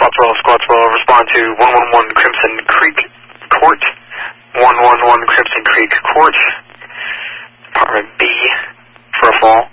Squad 12, Squad 12, respond to 111 Crimson Creek Court, 111 Crimson Creek Court, Apartment B, for a fall.